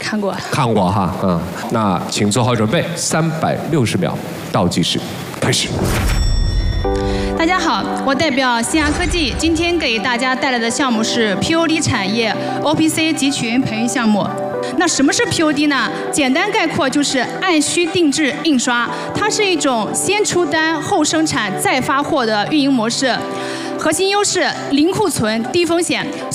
看过。 看过哈，那请做好准备，360秒倒计时开始。 大家好，我代表新亚科技，今天给大家带来的项目是 POD 产业 OPC 集群培育项目。那什么是 POD 呢？简单概括就是按需定制印刷，它是一种先出单后生产再发货的运营模式。核心优势：零库存、低风险。